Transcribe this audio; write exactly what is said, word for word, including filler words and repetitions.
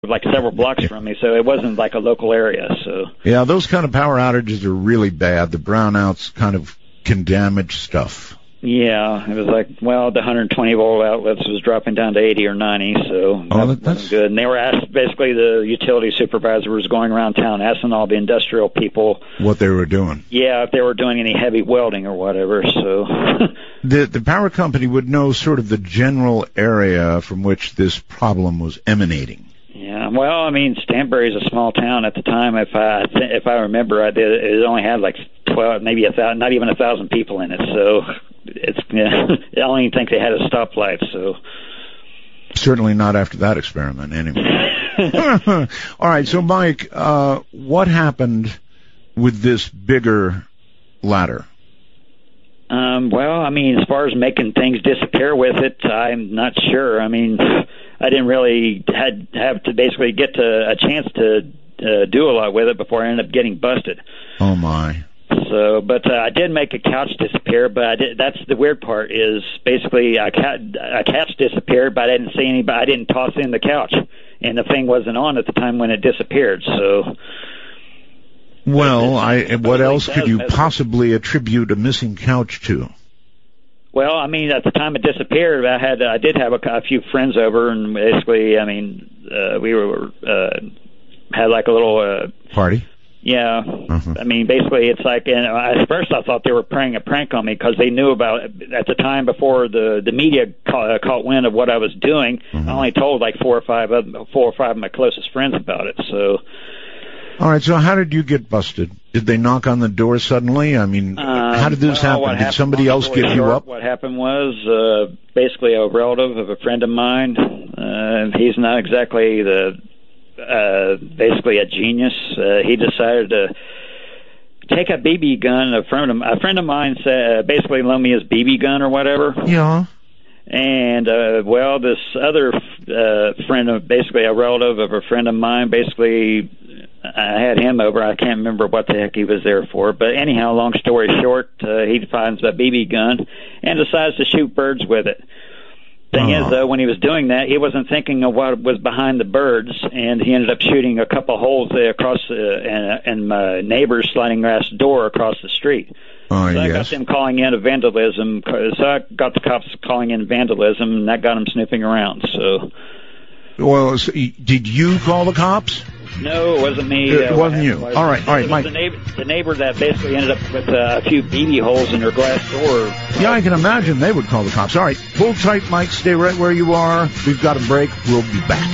like several blocks from me, so it wasn't like a local area. So yeah, those kind of power outages are really bad. The brownouts kind of can damage stuff. Yeah, it was like, well, the one hundred twenty volt outlets was dropping down to eighty or ninety, so oh, that that's wasn't good. And they were asked, basically the utility supervisor was going around town asking all the industrial people what they were doing. Yeah, if they were doing any heavy welding or whatever. So the the power company would know sort of the general area from which this problem was emanating. Yeah, well, I mean, Stanbury's a small town at the time. If I if I remember, I did. It only had like twelve, maybe a thousand, not even a thousand people in it. So it's. Yeah, I don't even think they had a stoplight. So certainly not after that experiment, anyway. All right, so Mike, uh, what happened with this bigger ladder? Um, well, I mean, as far as making things disappear with it, I'm not sure. I mean, I didn't really had have to basically get to a chance to uh, do a lot with it before I ended up getting busted. Oh my! So, but uh, I did make a couch disappear. But I did, that's the weird part is basically a, cat, a couch disappeared, but I didn't see anybody. I didn't toss in the couch, and the thing wasn't on at the time when it disappeared. So. Well, I what else could you possibly attribute a missing couch to? Well, I mean, at the time it disappeared, I had I did have a, a few friends over, and basically, I mean, uh, we were uh, had like a little uh, party. Yeah, uh-huh. I mean, basically, it's like, and at first I thought they were playing a prank on me because they knew about it at the time before the the media caught, uh, caught wind of what I was doing. Uh-huh. I only told like four or five of four or five of my closest friends about it. So. All right, so how did you get busted? Did they knock on the door suddenly? I mean, um, how did this well, happen? Did happened, somebody else give short, you up? What happened was uh, basically a relative of a friend of mine. Uh, he's not exactly the uh, basically a genius. Uh, he decided to take a B B gun. A friend of, a friend of mine said, basically loaned me his B B gun or whatever. Yeah. And, uh, well, this other uh, friend, of basically a relative of a friend of mine, basically I had him over. I can't remember what the heck he was there for. But anyhow, long story short, uh, he finds a B B gun and decides to shoot birds with it. Thing oh. is, though, when he was doing that, he wasn't thinking of what was behind the birds, and he ended up shooting a couple holes there across uh, and, and my neighbor's sliding glass door across the street. Oh, so I yes. got them calling in a vandalism. So I got the cops calling in vandalism, and that got them snooping around. So. Well, so did you call the cops? No, it wasn't me. It uh, wasn't you. Was, all right, all right, Mike. The neighbor, the neighbor that basically ended up with uh, a few B B holes in her glass door. Yeah, I can imagine they would call the cops. All right, hold tight, Mike. Stay right where you are. We've got a break. We'll be back.